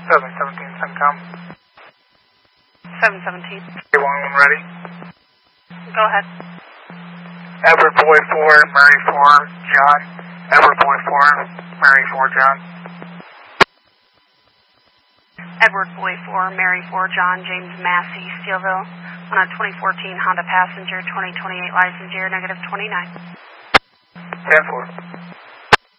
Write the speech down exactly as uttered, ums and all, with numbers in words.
seven seventeen, Semcom. seven seventeen. Okay, one one ready. Go ahead. Edward Boy four, Mary four, John. Edward Boy four, Mary four, John. Edward Boy four, Mary four, John, James Massey, Steelville, on a twenty fourteen Honda Passenger, twenty twenty-eight license year, negative twenty-nine. ten four.